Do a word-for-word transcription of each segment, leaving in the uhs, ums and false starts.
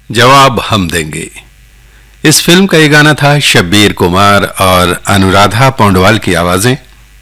जवाब हम देंगे। इस फिल्म का ये गाना था शब्बीर कुमार और अनुराधा पौंडवाल की आवाजें।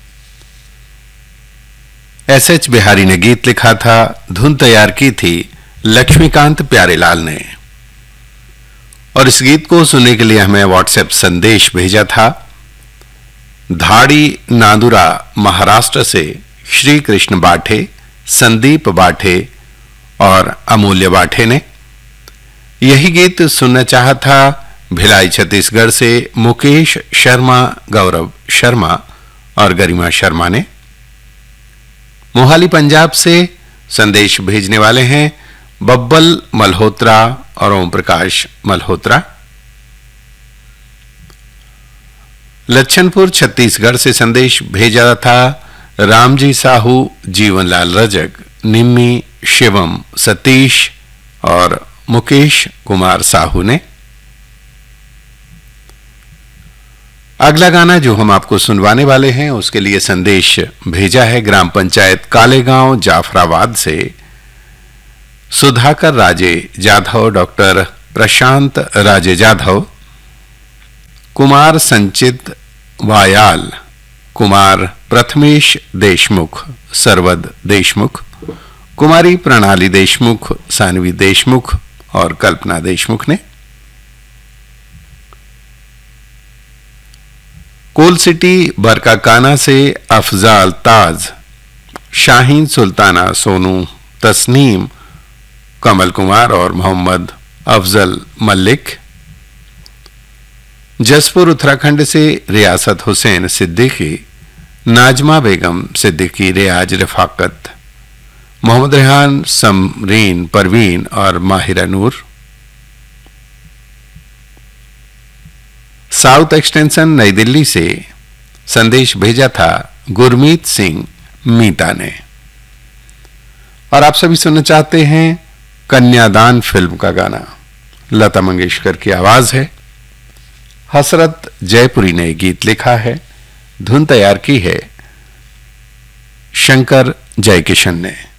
एस एच बिहारी ने गीत लिखा था, धुन तैयार की थी लक्ष्मीकांत प्यारेलाल ने। और इस गीत को सुनने के लिए हमें व्हाट्सएप संदेश भेजा था धाड़ी नादुरा महाराष्ट्र से श्री कृष्ण बाठे, संदीप बाठे और अमूल्य बाठे ने। यही गीत सुनना चाहा था भिलाई छत्तीसगढ़ से मुकेश शर्मा, गौरव शर्मा और गरिमा शर्मा ने। मोहाली पंजाब से संदेश भेजने वाले हैं बब्बल मल्होत्रा और ओम प्रकाश मल्होत्रा। लच्छनपुर छत्तीसगढ़ से संदेश भेजा था रामजी साहू, जीवनलाल रजक, निम्मी, शिवम, सतीश और मुकेश कुमार साहू ने। अगला गाना जो हम आपको सुनवाने वाले हैं उसके लिए संदेश भेजा है ग्राम पंचायत कालेगांव जाफराबाद से सुधाकर राजे जाधव, डॉक्टर प्रशांत राजे जाधव, कुमार संचित वायाल, कुमार प्रथमेश देशमुख, सरवद देशमुख, कुमारी प्रणाली देशमुख, सानवी देशमुख और कल्पना देशमुख ने। कोल सिटी बरकाकाना से अफजाल ताज, शाहीन सुल्ताना, सोनू, तस्नीम, कमल कुमार और मोहम्मद अफजल मलिक। जसपुर उत्तराखंड से रियासत हुसैन सिद्दीकी, नाजमा बेगम सिद्दीकी, रियाज रफाकत, मोहम्मद रेहान, समरीन, परवीन और माहिरा नूर। साउथ एक्सटेंशन नई दिल्ली से संदेश भेजा था गुरमीत सिंह मीता ने। और आप सभी सुनना चाहते हैं कन्यादान फिल्म का गाना, लता मंगेशकर की आवाज है। हसरत जयपुरी ने गीत लिखा है, धुन तैयार की है शंकर जयकिशन ने।